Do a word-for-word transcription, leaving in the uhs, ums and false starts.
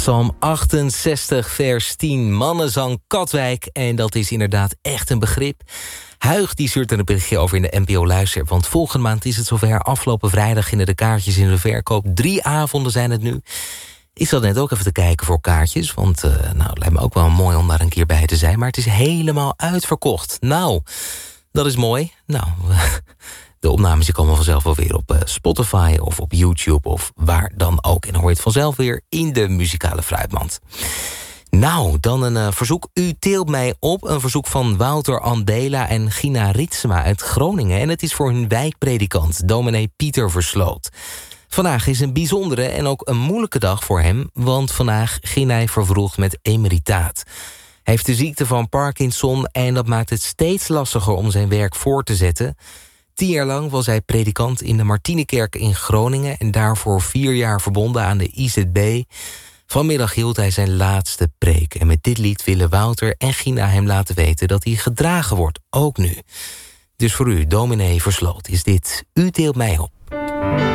Psalm achtenzestig, vers tien. Mannenzang Katwijk. En dat is inderdaad echt een begrip. Huig die stuurt er een berichtje over in de N P O Luister. Want volgende maand is het zover. Afgelopen vrijdag gingen de kaartjes in de verkoop. Drie avonden zijn het nu. Ik zat net ook even te kijken voor kaartjes. Want uh, nou, het lijkt me ook wel mooi om daar een keer bij te zijn. Maar het is helemaal uitverkocht. Nou, dat is mooi. Nou, de opnames die komen vanzelf wel weer op uh, Spotify of op YouTube of waar dan ook. En dan hoor je het vanzelf weer in de muzikale fruitmand. Nou, dan een uh, verzoek. U teelt mij op. Een verzoek van Wouter Andela en Gina Ritsema uit Groningen. En het is voor hun wijkpredikant, dominee Pieter Versloot. Vandaag is een bijzondere en ook een moeilijke dag voor hem, want vandaag ging hij vervroegd met emeritaat. Hij heeft de ziekte van Parkinson en dat maakt het steeds lastiger om zijn werk voor te zetten. Tien jaar lang was hij predikant in de Martinekerk in Groningen en daarvoor vier jaar verbonden aan de I Z B. Vanmiddag hield hij zijn laatste preek en met dit lied willen Wouter en Gina hem laten weten dat hij gedragen wordt, ook nu. Dus voor u, dominee Versloot, is dit U teelt mij op.